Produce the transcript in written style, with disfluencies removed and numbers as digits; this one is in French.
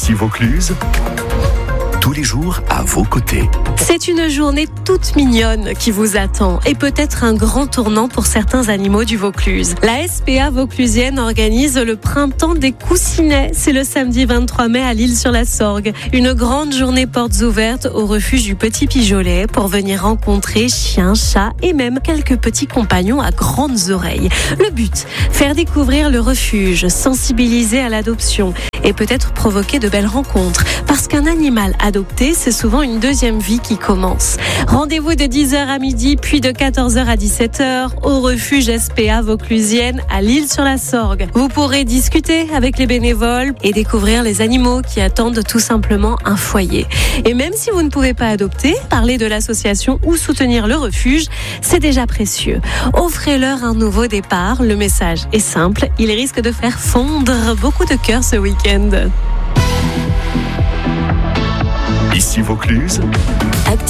Ici Vaucluse, tous les jours à vos côtés. C'est une journée toute mignonne qui vous attend et peut-être un grand tournant pour certains animaux du Vaucluse. La SPA vauclusienne organise le printemps des coussinets. C'est le samedi 23 mai à l'Isle-sur-la-Sorgue. Une grande journée portes ouvertes au refuge du Petit Pigeolet pour venir rencontrer chiens, chats et même quelques petits compagnons à grandes oreilles. Le but, faire découvrir le refuge, sensibiliser à l'adoption et peut-être provoquer de belles rencontres. Parce qu'un animal adopté, c'est souvent une deuxième vie qui commence. Rendez-vous de 10h à midi, puis de 14h à 17h au refuge SPA vauclusienne à l'Isle-sur-la-Sorgue. Vous pourrez discuter avec les bénévoles et découvrir les animaux qui attendent tout simplement un foyer. Et même si vous ne pouvez pas adopter, parler de l'association ou soutenir le refuge, c'est déjà précieux. Offrez-leur un nouveau départ. Le message est simple, il risque de faire fondre beaucoup de cœurs ce week-end. Ici Vaucluse.